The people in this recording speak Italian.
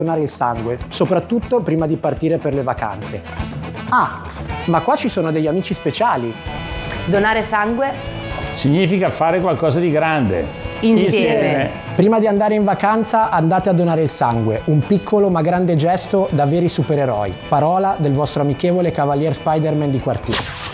donare il sangue, soprattutto prima di partire per le vacanze. Ah, ma qua ci sono degli amici speciali. Donare sangue significa fare qualcosa di grande. insieme. Prima di andare in vacanza andate a donare il sangue, un piccolo ma grande gesto da veri supereroi. Parola del vostro amichevole Cavalier Spider-Man di quartiere.